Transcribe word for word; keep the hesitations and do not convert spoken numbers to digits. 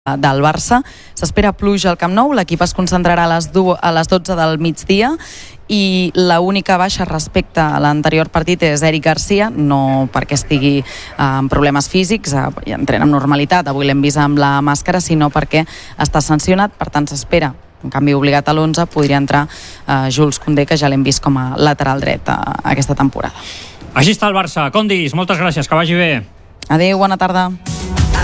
del Barça. S'espera pluja al Camp Nou, l'equip es concentrarà a les dotze del migdia i l'única baixa respecte a l'anterior partit és Eric Garcia, no perquè estigui amb problemes físics, ja entrena amb normalitat, avui l'hem vist amb la màscara, sinó perquè està sancionat, per tant s'espera un canvi obligat a l'onze, podria entrar uh, Jules Koundé, que ja l'hem vist com a lateral dret uh, aquesta temporada. Així està el Barça. Condis, moltes gràcies, que vagi bé. Adéu, bona tarda.